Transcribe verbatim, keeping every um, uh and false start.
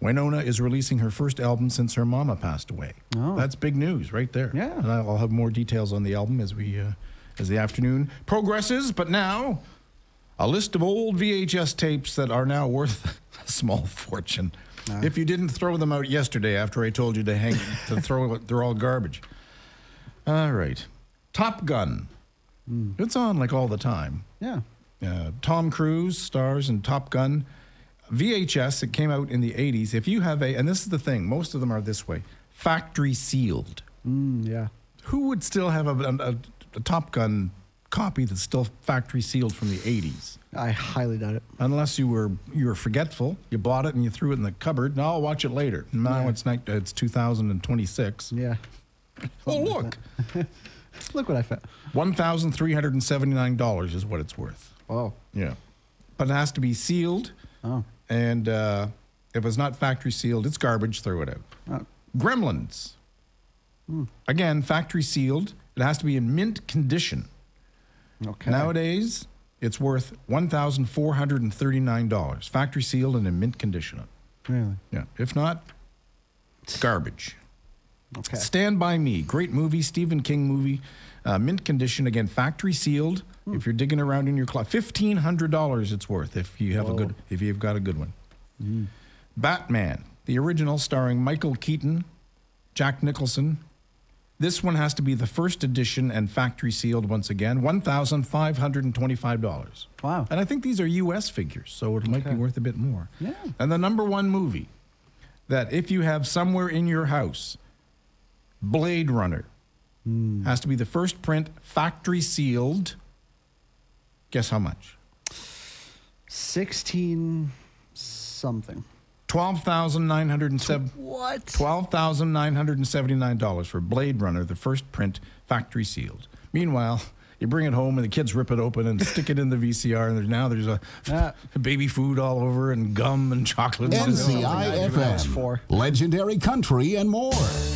Winona is releasing her first album since her mama passed away. Oh. That's big news right there. Yeah. And I'll have more details on the album as we uh, as the afternoon progresses. But now, a list of old V H S tapes that are now worth a small fortune. Uh. If you didn't throw them out yesterday after I told you to hang to throw it, they're all garbage. All right. Top Gun. Mm. It's on like all the time. Yeah. Uh, Tom Cruise stars in Top Gun. V H S, it came out in the eighties. If you have a, and this is the thing, most of them are this way, factory sealed. Mm, yeah. Who would still have a, a, a Top Gun copy that's still factory sealed from the eighties? I highly doubt it. Unless you were you were forgetful, you bought it and you threw it in the cupboard. Now I'll watch it later. Now yeah. it's night, it's two thousand twenty-six. Yeah. Oh, look. Look what I found. one thousand three hundred seventy-nine dollars is what it's worth. Oh. Yeah. But it has to be sealed. Oh. And uh, if it's not factory sealed, it's garbage. Throw it out. Oh. Gremlins. Hmm. Again, factory sealed. It has to be in mint condition. Okay. Nowadays, it's worth one thousand four hundred thirty-nine dollars. Factory sealed and in mint condition. Really? Yeah. If not, it's garbage. Okay. Stand By Me. Great movie. Stephen King movie. Uh, mint condition. Again, factory sealed. Hmm. If you're digging around in your closet, fifteen hundred dollars it's worth if you have Whoa. a good if you've got a good one. Mm. Batman, the original starring Michael Keaton, Jack Nicholson. This one has to be the first edition and factory sealed once again, one thousand five hundred twenty-five dollars. Wow. And I think these are U S figures, so it might Okay. be worth a bit more. Yeah. And the number one movie that if you have somewhere in your house, Blade Runner, mm. has to be the first print, factory sealed. Guess how much? Sixteen something. Twelve thousand nine hundred and seven. What? Twelve thousand nine hundred and seventy-nine dollars for Blade Runner, the first print, factory sealed. Meanwhile, you bring it home and the kids rip it open and stick it in the V C R, and there's, now there's a Ah. baby food all over and gum and chocolate. N C I F M, legendary country and more.